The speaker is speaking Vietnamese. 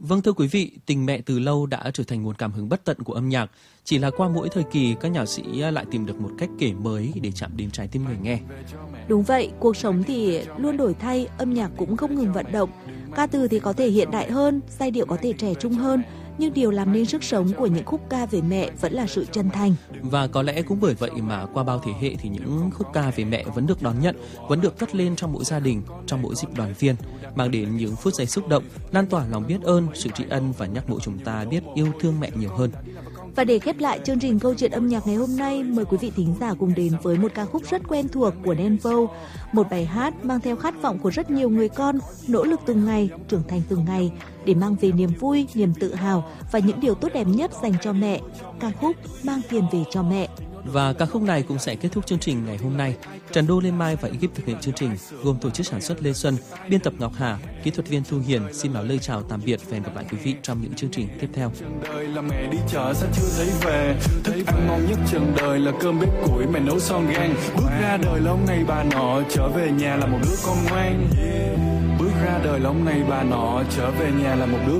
Vâng, thưa quý vị, tình mẹ từ lâu đã trở thành nguồn cảm hứng bất tận của âm nhạc. Chỉ là qua mỗi thời kỳ, các nhạc sĩ lại tìm được một cách kể mới để chạm đến trái tim người nghe. Đúng vậy, cuộc sống thì luôn đổi thay, âm nhạc cũng không ngừng vận động. Ca từ thì có thể hiện đại hơn, giai điệu có thể trẻ trung hơn, nhưng điều làm nên sức sống của những khúc ca về mẹ vẫn là sự chân thành. Và có lẽ cũng bởi vậy mà qua bao thế hệ thì những khúc ca về mẹ vẫn được đón nhận, vẫn được cất lên trong mỗi gia đình, trong mỗi dịp đoàn viên, mang đến những phút giây xúc động, lan tỏa lòng biết ơn, sự tri ân và nhắc nhở chúng ta biết yêu thương mẹ nhiều hơn. Và để khép lại chương trình câu chuyện âm nhạc ngày hôm nay, mời quý vị thính giả cùng đến với một ca khúc rất quen thuộc của Đen Vâu, một bài hát mang theo khát vọng của rất nhiều người con, nỗ lực từng ngày, trưởng thành từng ngày để mang về niềm vui, niềm tự hào và những điều tốt đẹp nhất dành cho mẹ. Ca khúc Mang tiền về cho mẹ. Và ca khúc này cũng sẽ kết thúc chương trình ngày hôm nay. Trần Đô, Lê Mai và ekip thực hiện chương trình gồm tổ chức sản xuất Lê Xuân, biên tập Ngọc Hà, kỹ thuật viên Thu Hiền xin nói lời chào tạm biệt và hẹn gặp lại quý vị trong những chương trình tiếp theo. Đời là mẹ đi chợ sao chưa thấy về, thức ăn ngon nhất trần đời là cơm bếp củi mẹ nấu son gan. Bước ra đời là ông này bà nọ, trở về nhà là một đứa con ngoan. Bước ra đời là ông này bà nọ, trở về nhà là một đứa